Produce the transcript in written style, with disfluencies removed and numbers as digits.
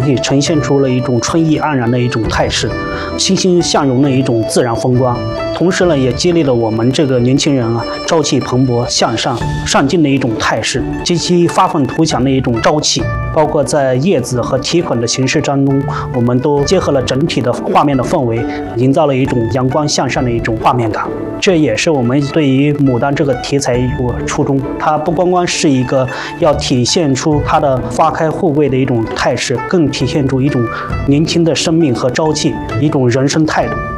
体呈现出了一种春意盎然的一种态势，欣欣向荣的一种自然风光。同时呢，也激励了我们这个年轻人朝气蓬勃、向上、上进的一种态势，极其发愤图强的一种朝气。包括在叶子和题款的形式当中，我们都结合了整体的画面的氛围，营造了一种阳光向上的一种画面感。这也是我们对于牡丹这个题材一个初衷，它不光光是一个要体现出它的花开富贵的一种态势，更体现出一种年轻的生命和朝气，一种人生态度。